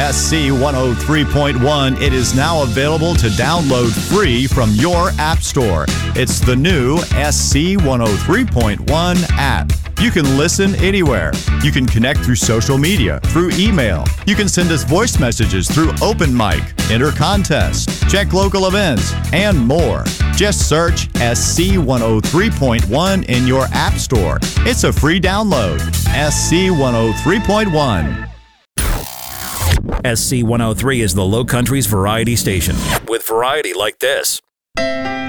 SC 103.1. It is now available to download free from your app store. It's the new SC 103.1 app. You can listen anywhere. You can connect through social media, through email. You can send us voice messages through Open Mic, enter contests, check local events, and more. Just search SC 103.1 in your app store. It's a free download. SC 103.1. SC 103 is the Low Country's variety station, with variety like this.